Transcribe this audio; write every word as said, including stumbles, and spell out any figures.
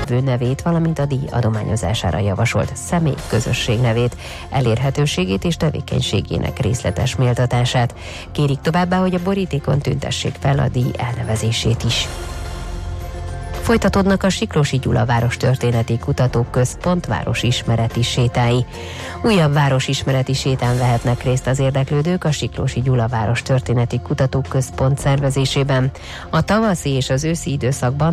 résztvevő nevét, valamint a díj adományozására javasolt személy közösség nevét, elérhetőségét és tevékenységének részletes méltatását. Kérik továbbá, hogy a borítékon tüntessék fel a díj elnevezését is. Folytatódnak a Siklósi Gyula Várostörténeti Kutatóközpont városismereti sétái. Újabb városismereti sétán vehetnek részt az érdeklődők a Siklósi Gyula Várostörténeti Kutatóközpont szervezésében. A tavaszi és az őszi időszakban